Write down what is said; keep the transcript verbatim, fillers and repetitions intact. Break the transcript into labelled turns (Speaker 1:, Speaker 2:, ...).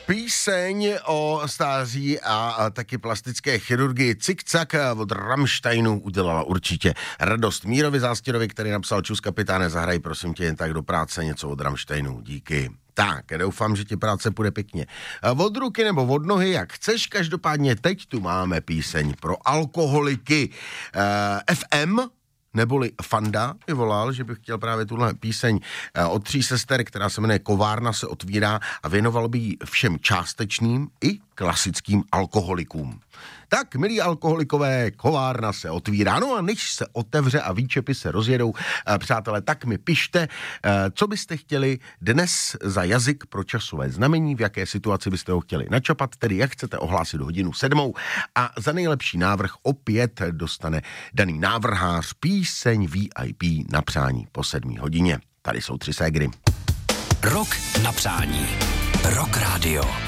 Speaker 1: Píseň o stáří a, a taky plastické chirurgii Cikcak od Rammsteinu udělala určitě radost Mírovi Zástěrovi, který napsal: Čus kapitáne, zahraj prosím tě jen tak do práce něco od Rammsteinu. Díky. Tak, doufám, že ti práce půjde pěkně od ruky nebo od nohy, jak chceš. Každopádně teď tu máme píseň pro alkoholiky. Uh, F M neboli Fanda mi volal, že bych chtěl právě tuhle píseň od tří sester, která se jmenuje Kovárna se otvírá, a věnoval by ji všem částečným i klasickým alkoholikům. Tak, milí alkoholikové, kovárna se otvírá. No a než se otevře a výčepy se rozjedou, přátelé, tak mi pište, co byste chtěli dnes za jazyk pro časové znamení, v jaké situaci byste ho chtěli načapat, tedy jak chcete ohlásit hodinu sedmou, a za nejlepší návrh opět dostane daný návrhář píseň V I P na přání po sedmý hodině. Tady jsou tři ségry.
Speaker 2: Rok na přání. Rock Radio.